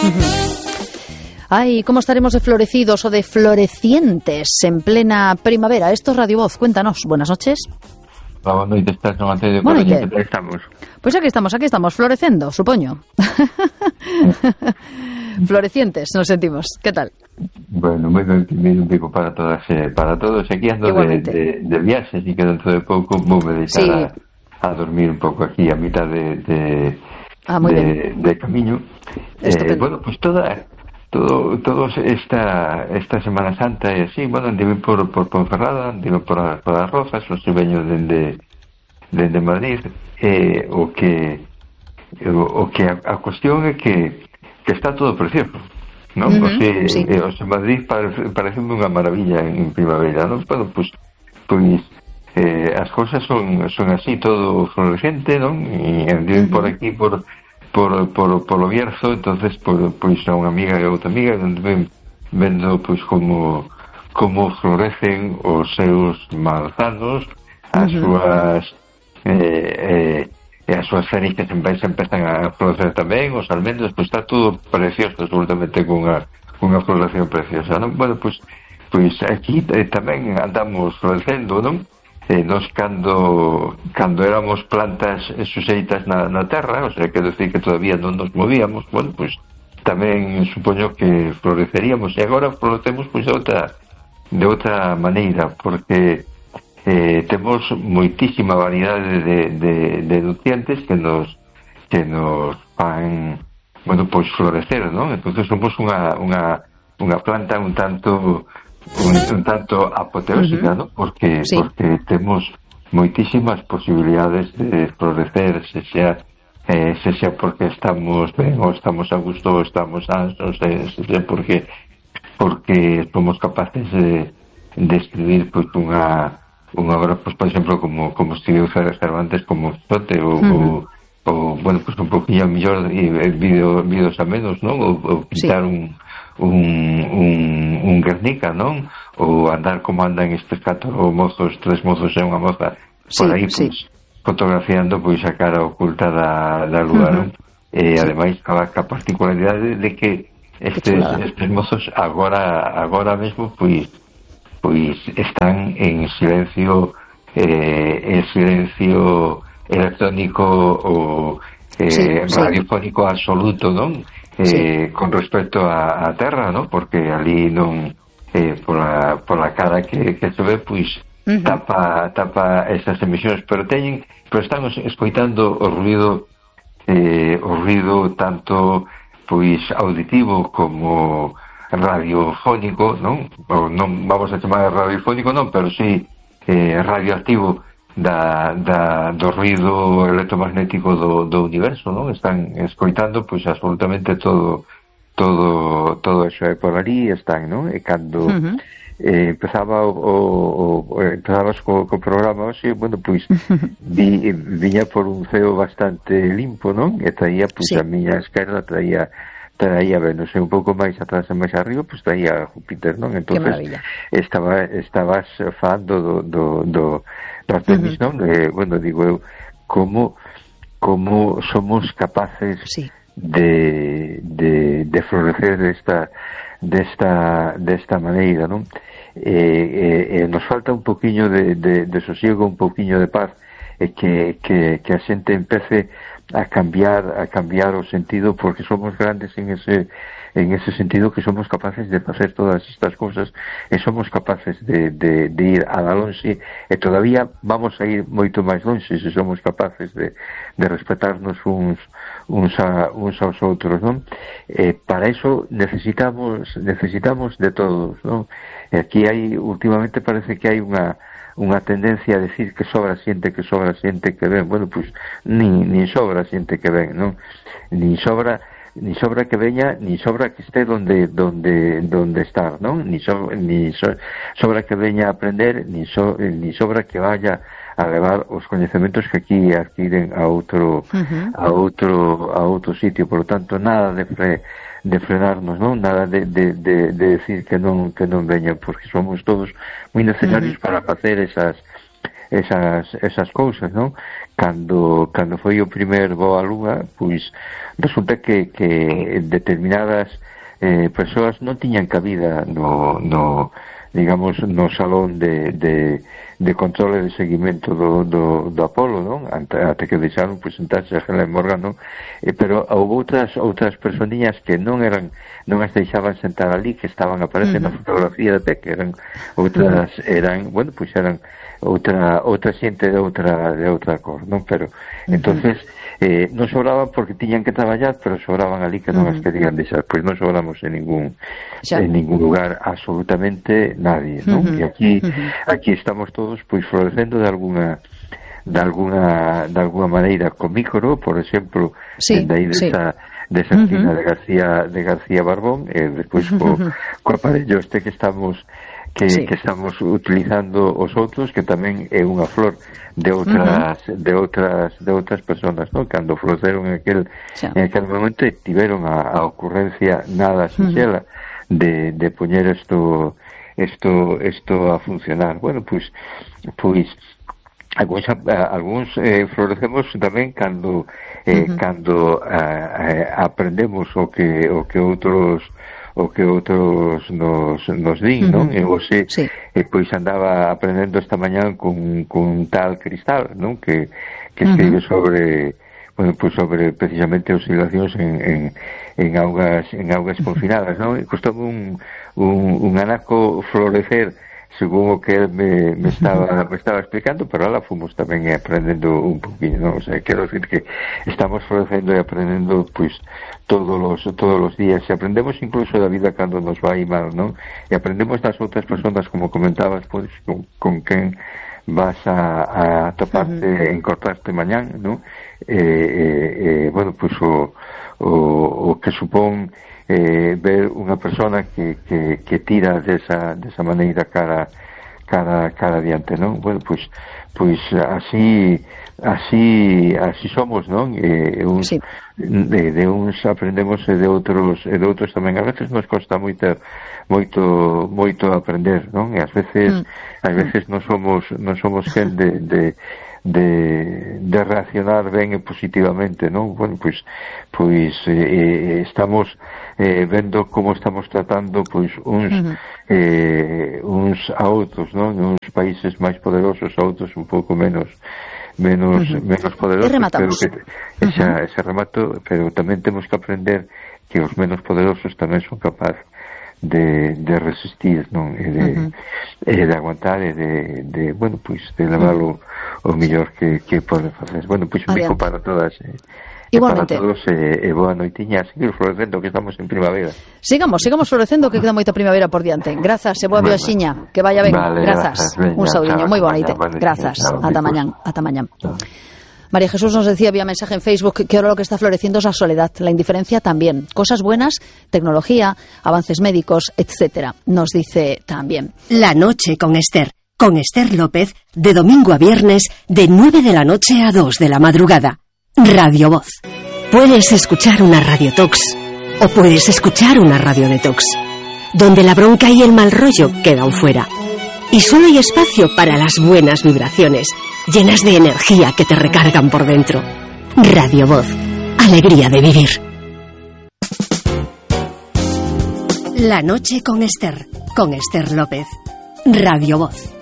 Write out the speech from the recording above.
Ay, ¿cómo estaremos de florecidos o de florecientes en plena primavera? Esto es Radio Voz, cuéntanos. Buenas noches. Boa noite, estás no Anteio de Boa Coruña, noite. que tal estamos? Pois aquí estamos, florecendo, supoño. Florecientes, nos sentimos. Que tal? Bueno, moi ben, un pico para todas, para todos. Aquí ando de viaxe, así que dentro de pouco voume deixar a dormir un pouco aquí a mitad de camiño. Bueno, pues todos esta Semana Santa e así, bueno, andive por Ponferrada, andive por as Rozas, os veño dende Madrid, o que a cuestión é que está todo precioso, non? Sí. Os en Madrid parece unha maravilla en primavera, non? Bueno, pues as cousas son así, todo florecente, non? E andiven por aquí por o Bierzo, entonces pois a unha amiga e outra amiga vendo pois como florecen os seus manzanos, as súas cericas empezan a florecer tamén, os almendros, pois está todo precioso, absolutamente cunha floración preciosa, non? Bueno, pois aquí tamén andamos florecendo, non? Nos cando éramos plantas suxeitas na terra, o sea, quero decir que todavía non nos movíamos, bueno, pois tamén supoño que floreceríamos, e agora florecemos pois de outra maneira, porque temos moitísima variedade de nutrientes que nos fan, bueno, pois florecer, non? Entonces somos unha planta un tanto apoteósica, ¿no? Porque temos moitísimas posibilidades de florecer, se sea porque estamos ben ou estamos a gusto ou estamos ansos, se sea porque somos capaces de escribir pois unha obra, pois, por exemplo, como escribiu Cervantes, como Quijote, ou bueno, pois un poquinho mellor vídeos a menos, non? Ou pintar un Guernica, non? Ou andar como andan estes tres mozos e unha moza por aí, pois, fotografiando pois a cara oculta da lúa, non? E ademais a particularidade de que estes mozos agora mesmo pois están en silencio electrónico ou radiofónico absoluto, non? Con respecto a terra, non? Porque ali non por a cara que se ve, pois tapa esas emisións, pero están escoitando o ruido tanto pois auditivo como radiofónico, non? Ou non vamos a chamar radiofónico, non, pero sí radioactivo do ruido electromagnético do universo, non? Están escoitando pois absolutamente todo eso por ali están, non? E cando empezabas co programa hoxe, bueno, pois viña por un ceo bastante limpo, non? E traía, pois a miña esquerda traía Venus, e un pouco máis atrás e máis arriba, pois traía Júpiter, non? Entonces estabas falando do Artemis, non? Bueno, digo eu, como somos capaces de florecer desta maneira, non? Nos falta un poquinho de sosiego, un poquinho de paz, e que a xente empece a cambiar o sentido, porque somos grandes en ese sentido, que somos capaces de facer todas estas cousas, e somos capaces de ir a la lonxe, e todavía vamos a ir moito máis lonxe se somos capaces de respetarnos uns aos outros, non? Para eso necesitamos de todos, non? E aquí últimamente parece que hai unha tendencia a decir que sobra xente que ven. Bueno, pois nin sobra xente que ven, non? Nin sobra que veña, nin sobra que este donde estar, non? Nin sobra que veña a aprender, nin sobra que vaya a levar os coñecementos que aquí adquiren a outro sitio. Por lo tanto, nada de frenarnos, non? Nada de decir que non veñan, porque somos todos moi necesarios para facer esas cousas, non? Cando foi o primer voo á Luna, pois resulta que determinadas persoas non tiñan cabida no digamos, no salón de control e de seguimento do Apolo, non? Ate que deixaron presentarse a Helen Morgan, non? Pero houve outras personillas que non as deixaban sentar ali, que estaban aparecendo na fotografía, até que eran outra xente de outra cor, non? Pero entonces non sobraban porque tiñan que traballar, pero sobraban ali que non as querían deixar. Pois non sobramos en ningún lugar, absolutamente nadie, non? E aquí estamos todos pois florecendo de alguna maneira con Mícoro, por exemplo, aí desa esquina de García Barbón, e despois co aparello este que estamos utilizando os outros, que tamén é unha flor de outras personas, non? Cando florecieron en aquel momento tiveron a ocurrencia nada sinxela de poñer isto a funcionar. Bueno, pois algúns florecemos tamén cando aprendemos o que outros nos din, non? E hoxe pois andaba aprendendo esta mañá con tal Cristal, non? Que escribe sobre precisamente oscilacións en augas confinadas, non? E costoume un anaco florecer según o que él me estaba explicando, pero ahora fomos tamén aprendendo un poquinho, non? O sea, quero decir que estamos florecendo e aprendendo pois todos os días, e aprendemos incluso da vida cando nos vai mal, non? E aprendemos das outras persoas, como comentabas, pois con quen vas a toparte, encontrarte mañán, non? Bueno, pois o que supón ver unha persona que tira desa maneira cara adiante, non? Bueno, pois así somos, non? De uns aprendemos e de outros tamén. A veces nos costa moito aprender, non? E ás veces non somos quen de reaccionar ben e positivamente, non? Bueno, pois estamos vendo como estamos tratando pois uns a outros, non? Uns países máis poderosos, a outros un pouco menos poderosos, pero ese remato, pero tamén temos que aprender que os menos poderosos tamén son capaces de resistir, non? E de aguantar e de bueno, pois de levarlo o mellor que poden facer. Bueno, pois un bico para todas igualmente. Para todos boa noitiña, seguir florecendo, que estamos en primavera. Sigamos florecendo, que queda moita primavera por diante. Grazas, e boa viaxiña, que vaya ben. Vale, grazas. Un saudiño, moi boa noite. Grazas. Ata mañán. María Jesús nos decía vía mensaje en Facebook que ahora lo que está floreciendo es la soledad, la indiferencia también. Cosas buenas, tecnología, avances médicos, etcétera. Nos dice también. La noche con Esther López, de domingo a viernes, de 9 de la noche a 2 de la madrugada. Radio Voz. Puedes escuchar una radiotox o puedes escuchar una radio detox, donde la bronca y el mal rollo quedan fuera. Y solo hay espacio para las buenas vibraciones, llenas de energía que te recargan por dentro. Radio Voz. Alegría de vivir. La noche con Esther López. Radio Voz.